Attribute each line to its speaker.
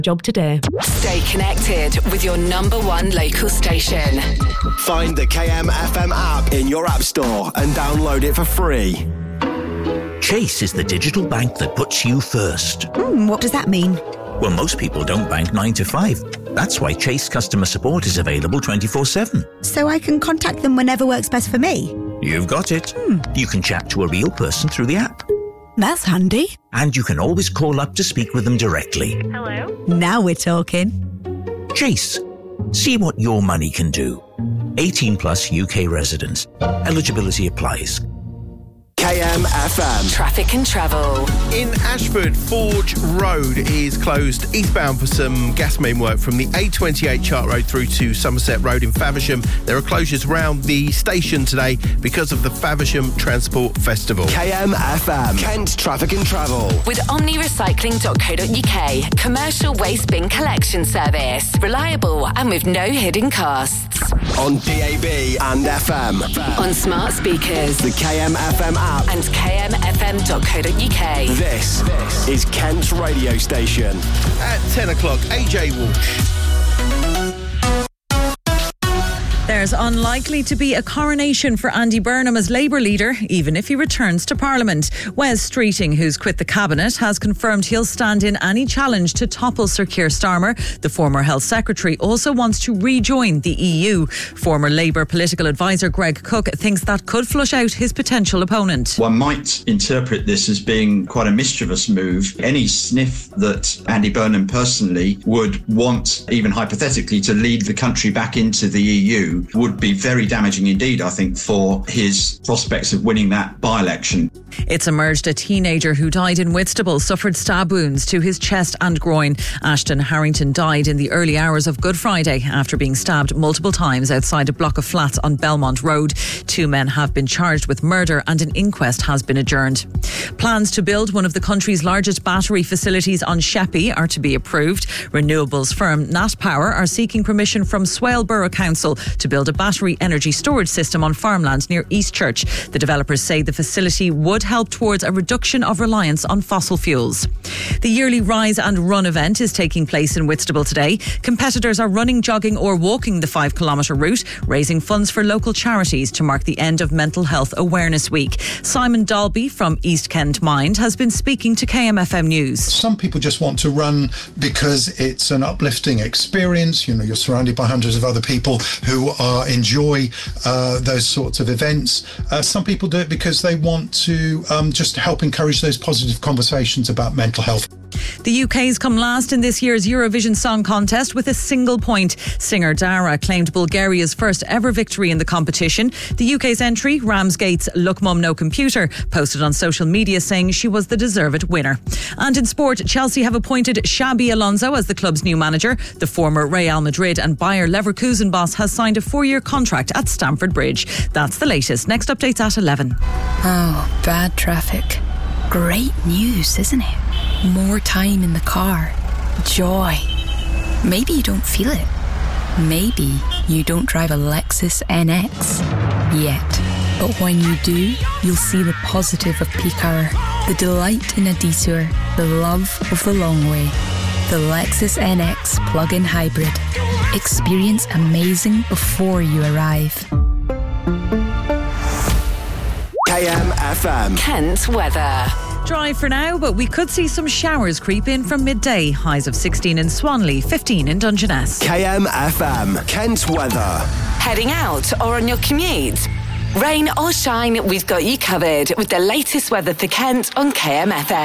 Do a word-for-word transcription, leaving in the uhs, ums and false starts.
Speaker 1: Job today.
Speaker 2: Stay connected with your number one local station.
Speaker 3: Find the K M F M app in your app store and download it for free.
Speaker 4: Chase is the digital bank that puts you first.
Speaker 5: Mm, what does that mean?
Speaker 4: Well, most people don't bank nine to five. That's why Chase customer support is available twenty-four seven.
Speaker 5: So I can contact them whenever works best for me?
Speaker 4: You've got it. Hmm. You can chat to a real person through the app.
Speaker 5: That's handy.
Speaker 4: And you can always call up to speak with them directly.
Speaker 1: Hello?
Speaker 5: Now we're talking.
Speaker 4: Chase. See what your money can do. eighteen plus U K residents. Eligibility applies.
Speaker 3: K M F M.
Speaker 2: Traffic and travel.
Speaker 6: In Ashford, Forge Road is closed eastbound for some gas main work from the A twenty-eight Chart Road through to Somerset Road in Faversham. There are closures around the station today because of the Faversham Transport Festival.
Speaker 3: K M F M. Kent Traffic and Travel.
Speaker 2: With omni recycling dot co dot U K, commercial waste bin collection service. Reliable and with no hidden costs.
Speaker 3: On D A B and F M.
Speaker 2: On smart speakers.
Speaker 3: The K M F M app.
Speaker 2: And K M F M dot co dot U K.
Speaker 3: This, this is Kent's radio station.
Speaker 6: At ten o'clock, A J Walsh.
Speaker 7: There's unlikely to be a coronation for Andy Burnham as Labour leader, even if he returns to Parliament. Wes Streeting, who's quit the cabinet, has confirmed he'll stand in any challenge to topple Sir Keir Starmer. The former Health Secretary also wants to rejoin the E U. Former Labour political advisor Greg Cook thinks that could flush out his potential opponent.
Speaker 8: One might interpret this as being quite a mischievous move. Any sniff that Andy Burnham personally would want, even hypothetically, to lead the country back into the E U would be very damaging indeed, I think, for his prospects of winning that by-election.
Speaker 7: It's emerged a teenager who died in Whitstable suffered stab wounds to his chest and groin. Ashton Harrington died in the early hours of Good Friday after being stabbed multiple times outside a block of flats on Belmont Road. Two men have been charged with murder and an inquest has been adjourned. Plans to build one of the country's largest battery facilities on Sheppey are to be approved. Renewables firm Nat Power are seeking permission from Swale Borough Council to build a battery energy storage system on farmland near Eastchurch. The developers say the facility would help towards a reduction of reliance on fossil fuels. The yearly Rise and Run event is taking place in Whitstable today. Competitors are running, jogging or walking the five kilometre route, raising funds for local charities to mark the end of Mental Health Awareness Week. Simon Dalby from East Kent Mind has been speaking to K M F M News.
Speaker 9: Some people just want to run because it's an uplifting experience. You know, you're surrounded by hundreds of other people who are enjoy uh, those sorts of events. Uh, some people do it because they want to um, just help encourage those positive conversations about mental health.
Speaker 7: The U K's come last in this year's Eurovision Song Contest with a single point. Singer Dara claimed Bulgaria's first ever victory in the competition. The U K's entry, Ramsgate's Look Mum No Computer, posted on social media saying she was the deserved winner. And in sport, Chelsea have appointed Xabi Alonso as the club's new manager. The former Real Madrid and Bayer Leverkusen boss has signed a four-year contract at Stamford Bridge. That's the latest. Next update's at eleven.
Speaker 10: Oh, bad traffic. Great news, isn't it? More time in the car. Joy. Maybe you don't feel it. Maybe you don't drive a Lexus N X yet. But when you do, you'll see the positive of peak hour, the delight in a detour, the love of the long way. The Lexus N X plug-in hybrid. Experience amazing before you arrive.
Speaker 3: K M F M.
Speaker 2: Kent weather.
Speaker 7: Dry for now, but we could see some showers creep in from midday. Highs of sixteen in Swanley, fifteen in Dungeness.
Speaker 3: K M F M. Kent weather.
Speaker 2: Heading out or on your commute? Rain or shine, we've got you covered with the latest weather for Kent on K M F M.